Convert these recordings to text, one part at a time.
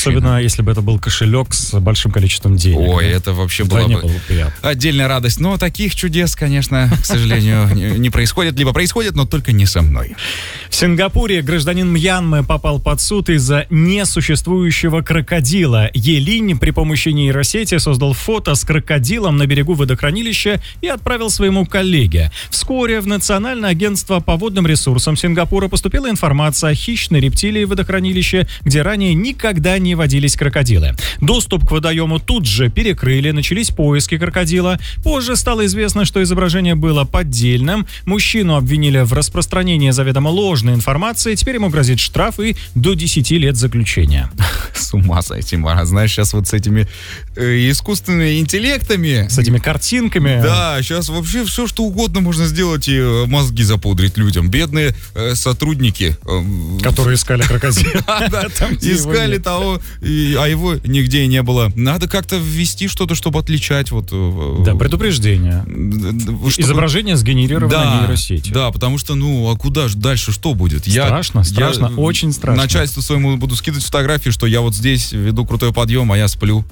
Особенно, если бы это был кошелек с большим количеством денег. Ой, это вообще была бы отдельная радость. Но таких чудес, конечно, к сожалению, не происходит. Либо происходит, но только не со мной. В Сингапуре гражданин Мьянмы попал под суд из-за несуществующего крокодила. Елинь при помощи нейросети создал фото с крокодилом на берегу водохранилища и отправил своему коллеге. Вскоре в Национальное агентство по водным ресурсам Сингапура поступила информация о хищной рептилии в водохранилище, где ранее никогда не водились крокодилы. Доступ к водоему тут же перекрыли, начались поиски крокодила. Позже стало известно, что изображение было поддельным. Мужчину обвинили в распространении заведомо ложной информации. Теперь ему грозит штраф и до 10 лет заключения. С ума сойти, Марат. Знаешь, сейчас вот с этими искусственными интеллектами... С этими картинками. Да, сейчас вообще все, что угодно можно сделать и мозги запудрить людям. Бедные сотрудники. Которые искали крокодила. Искали того, а его нигде и не было. Надо как-то ввести что-то, чтобы отличать. Да, предупреждение. Изображение сгенерировано нейросетью. Да, потому что, а куда же дальше, что будет? Страшно, очень страшно. Начальству своему буду скидывать фотографии, что я вот здесь веду крутой подъем, а я сплю.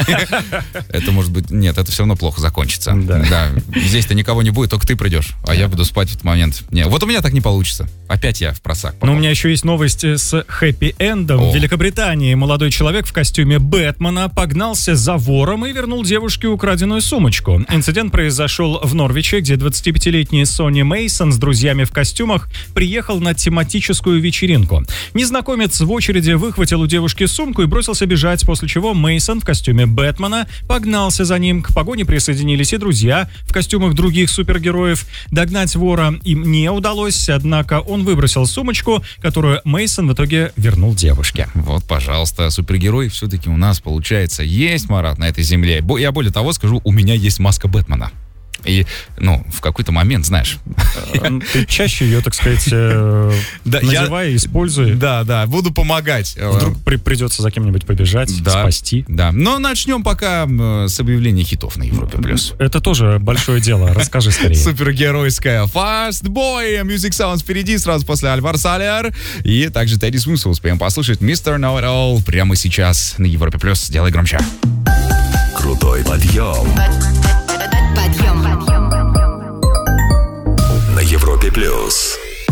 Это может быть... Нет, это все равно плохо закончится. Да. Здесь-то никого не будет, только ты придешь, а я буду спать в этот момент. Вот у меня так не получится. Опять я в просак попал. Но у меня еще есть новость с хэппи-эндом. В Великобритании молодой человек в костюме Бэтмена погнался за вором и вернул девушке украденную сумочку. Инцидент произошел в Норвиче, где 25-летний Сонни Мейсон с друзьями в костюмах приехал на тематическую вечеринку. Незнакомец в очереди выхватил у девушки сумку и бросился бежать, после чего Мейсон в костюме Бэтмена погнался за ним. К погоне присоединились и друзья в костюмах других супергероев. Догнать вора им не удалось, однако он выбросил сумочку, которую Мейсон в итоге вернул девушке. Вот, пожалуйста, супергерой все-таки у нас, получается, есть, Марат, на этой земле. Я более того скажу, у меня есть маска Бэтмена. И, в какой-то момент, знаешь... Ты чаще ее, так сказать, надевай, используй. Да, буду помогать. Вдруг придется за кем-нибудь побежать, спасти. Да, но начнем пока с объявления хитов на Европе+. Это тоже большое дело, расскажи скорее. Супергеройская Fast Boy, Music Sounds впереди, сразу после Альвар Салер. И также Тедди Смусл успеем послушать Mr. Know It All прямо сейчас на Европе+. Делай громче. Крутой подъем. На Европе+.